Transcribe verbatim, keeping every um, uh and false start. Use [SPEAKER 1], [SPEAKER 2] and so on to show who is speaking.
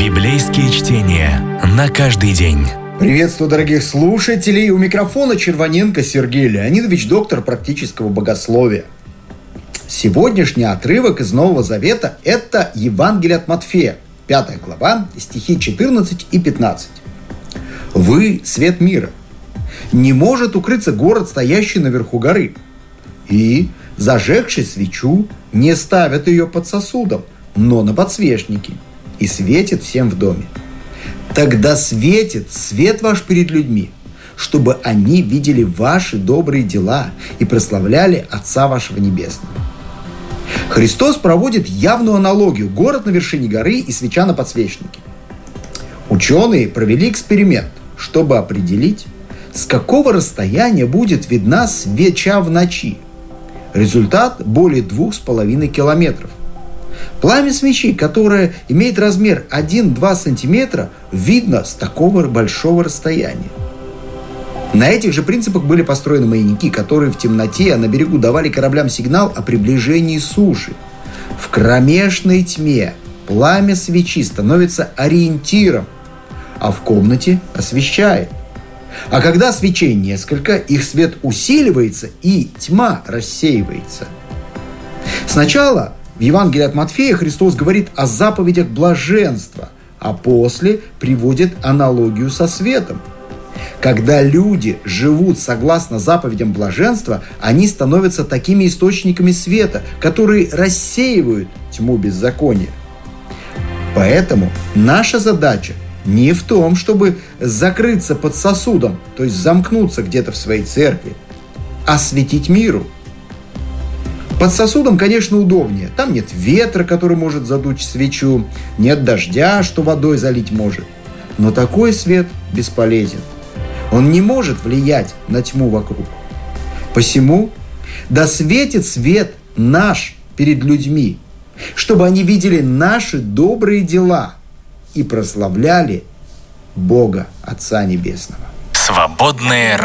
[SPEAKER 1] Библейские чтения на каждый день.
[SPEAKER 2] Приветствую, дорогих слушателей. У микрофона Червоненко Сергей Леонидович, доктор практического богословия. Сегодняшний отрывок из Нового Завета – это Евангелие от Матфея, пятая глава, стихи четырнадцать и пятнадцать. «Вы – свет мира. Не может укрыться город, стоящий наверху горы. И, зажегши свечу, не ставят ее под сосудом, но на подсвечнике, и светит всем в доме. Тогда светит свет ваш перед людьми, чтобы они видели ваши добрые дела и прославляли Отца вашего Небесного». Христос проводит явную аналогию: город на вершине горы и свеча на подсвечнике. Ученые провели эксперимент, чтобы определить, с какого расстояния будет видна свеча в ночи. Результат – более двух с половиной километров. Пламя свечи, которое имеет размер один-два сантиметра, видно с такого большого расстояния. На этих же принципах были построены маяки, которые в темноте, а на берегу давали кораблям сигнал о приближении суши. В кромешной тьме пламя свечи становится ориентиром, а в комнате освещает. А когда свечей несколько, их свет усиливается и тьма рассеивается. Сначала в Евангелии от Матфея Христос говорит о заповедях блаженства, а после приводит аналогию со светом. Когда люди живут согласно заповедям блаженства, они становятся такими источниками света, которые рассеивают тьму беззакония. Поэтому наша задача не в том, чтобы закрыться под сосудом, то есть замкнуться где-то в своей церкви, а светить миру. Под сосудом, конечно, удобнее. Там нет ветра, который может задуть свечу, нет дождя, что водой залить может. Но такой свет бесполезен. Он не может влиять на тьму вокруг. Посему да светит свет наш перед людьми, чтобы они видели наши добрые дела и прославляли Бога Отца Небесного.
[SPEAKER 1] Свободное